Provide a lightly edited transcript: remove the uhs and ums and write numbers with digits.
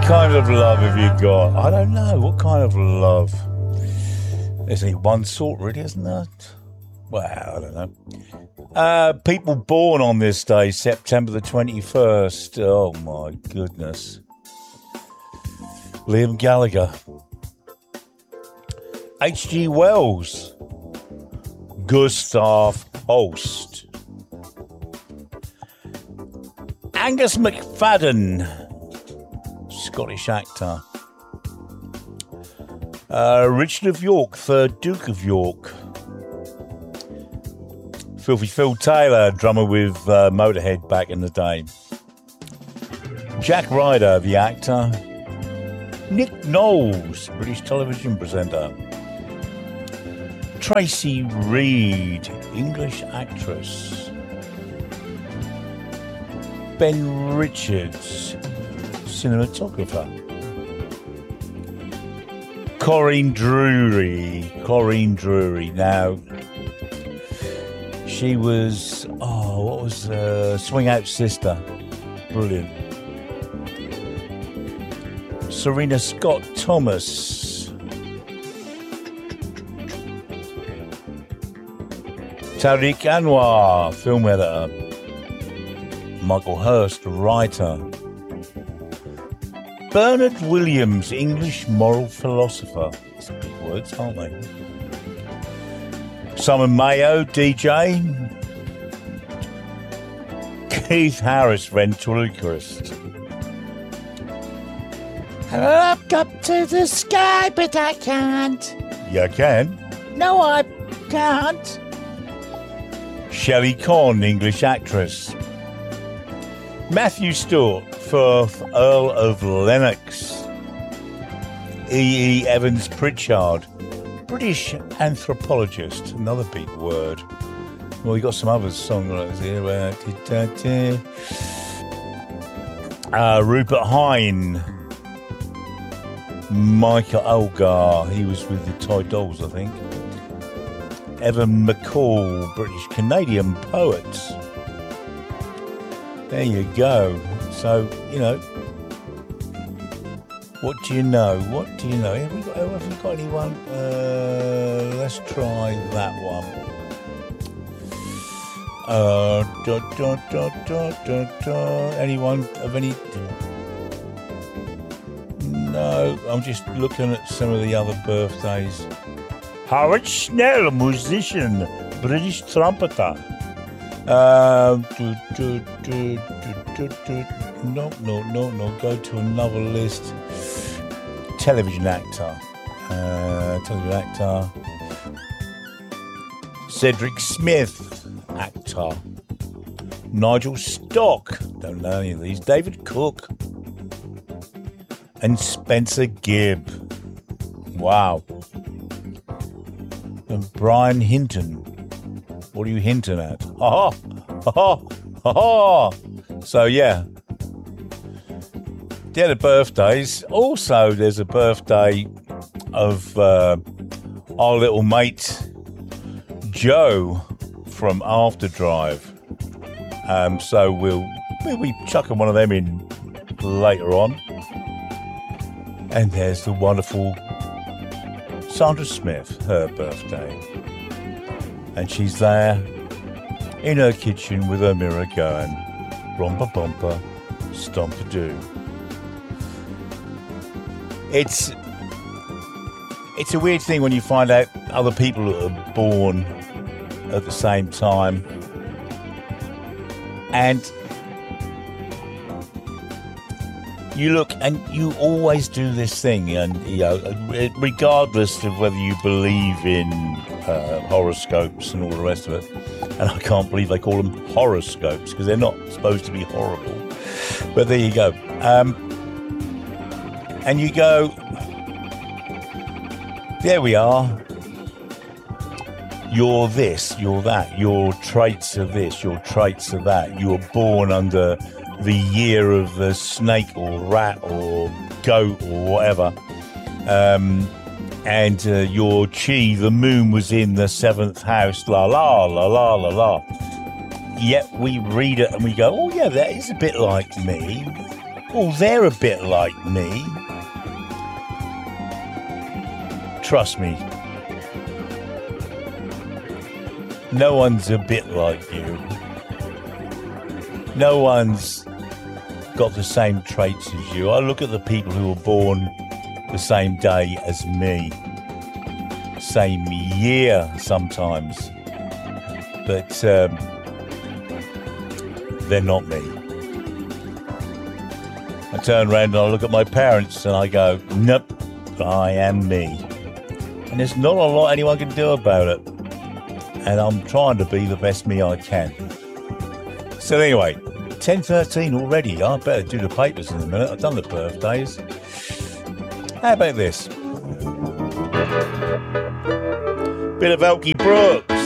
kind of love have you got? I don't know. What kind of love? There's only one sort, really, isn't there? Well, I don't know. People born on this day, September the 21st. Oh, my goodness. Liam Gallagher. H.G. Wells. Gustav Holst. Angus McFadden. Scottish actor. Richard of York, 3rd Duke of York. Filthy Phil Taylor, drummer with Motorhead back in the day. Jack Ryder, the actor. Nick Knowles, British television presenter. Tracy Reed, English actress. Ben Richards, cinematographer. Corinne Drury. Now, she was, Swing Out Sister. Brilliant. Serena Scott Thomas. Tariq Anwar, film editor. Michael Hurst, writer. Bernard Williams, English moral philosopher. These are big words, aren't they? Simon Mayo, DJ. Keith Harris, ventriloquist. I look up to the sky, but I can't. You can. No, I can't. Shelley Conn, English actress. Matthew Stewart, 4th Earl of Lennox. E. Evans Pritchard, British anthropologist, another big word. Well, we got some other songwriters here. Rupert Hine. Michael Elgar, he was with the Toy Dolls, I think. Evan McCall, British Canadian poet. There you go. So, what do you know? Have we got anyone? Let's try that one. Anyone of any? No, I'm just looking at some of the other birthdays. Howard Snell, musician, British trumpeter. No. Go to another list. Television actor. Cedric Smith, actor. Nigel Stock, don't know any of these. David Cook. And Spencer Gibb. Wow. And Brian Hinton. What are you hinting at? Ha ha! Ha ha! Ha ha! So, yeah. Yeah, the birthdays. Also, there's a birthday of our little mate, Joe, from Afterdrive. So we'll be chucking one of them in later on. And there's the wonderful Sandra Smith, her birthday. And she's there in her kitchen with her mirror going, romper bumper, stomper doo. It's a weird thing when you find out other people that are born at the same time. And you look and you always do this thing, and regardless of whether you believe in horoscopes and all the rest of it, and I can't believe they call them horoscopes because they're not supposed to be horrible, but there you go. And you go, there we are. You're this, you're that, your traits are this, your traits are that. You were born under the year of the snake or rat or goat or whatever. And your chi, the moon was in the 7th house, la la la la la la. Yet we read it and we go, oh yeah, that is a bit like me. Oh, they're a bit like me. Trust me. No one's a bit like you. No one's got the same traits as you. I look at the people who were born the same day as me. Same year sometimes. But they're not me. I turn around and I look at my parents and I go, nope, I am me. And there's not a lot anyone can do about it. And I'm trying to be the best me I can. So anyway, 10:13 already. I better do the papers in a minute. I've done the birthdays. How about this? Bit of Elkie Brooks.